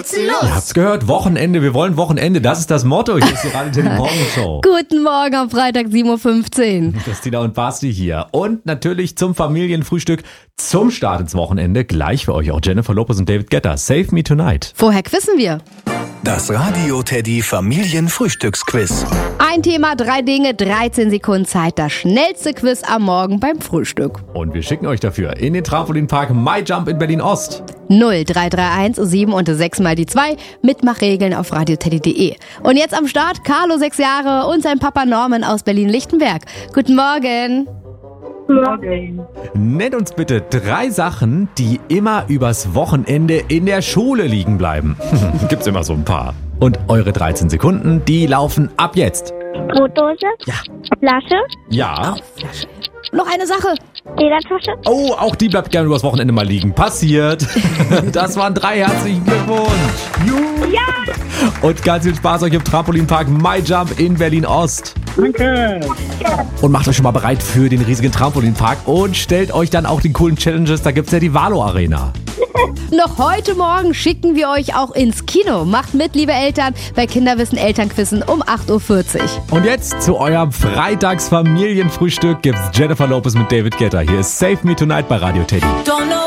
geht's los. Ihr habt's gehört, Wochenende, wir wollen Wochenende, das ist das Motto. Hier ist die Radio Teddy Morgenshow. Guten Morgen am Freitag, 7.15 Uhr. Christina und Basti hier. Und natürlich zum Familienfrühstück, zum Start ins Wochenende. Gleich für euch auch Jennifer Lopez und David Guetta. Save Me Tonight. Vorher quizzen wir. Das Radio Teddy Familienfrühstücksquiz. Ein Thema, 3 Dinge, 13 Sekunden Zeit. Das schnellste Quiz am Morgen beim Frühstück. Und wir schicken euch dafür in den Trampolinpark MyJump in Berlin-Ost. 0331 7 und 6 mal die 2. Mitmachregeln auf radioteddy.de. Und jetzt am Start Carlo, 6 Jahre, und sein Papa Norman aus Berlin-Lichtenberg. Guten Morgen. Morgen. Nennt uns bitte 3 Sachen, die immer übers Wochenende in der Schule liegen bleiben. Gibt's immer so ein paar. Und eure 13 Sekunden, die laufen ab jetzt. Brotdose. Ja. Flasche. Ja. Flasche. Noch eine Sache. Ledertasche. Oh, auch die bleibt gerne übers Wochenende mal liegen. Passiert. Das waren 3. Herzlichen Glückwunsch. Juhu. Ja. Und ganz viel Spaß euch im Trampolinpark MyJump in Berlin-Ost. Danke. Und macht euch schon mal bereit für den riesigen Trampolinpark und stellt euch dann auch die coolen Challenges. Da gibt's ja die Valo Arena. Noch heute Morgen schicken wir euch auch ins Kino. Macht mit, liebe Eltern, bei Kinderwissen Elternquissen um 8.40 Uhr. Und jetzt zu eurem Freitagsfamilienfrühstück gibt's Jennifer Lopez mit David Guetta. Hier ist Save Me Tonight bei Radio Teddy.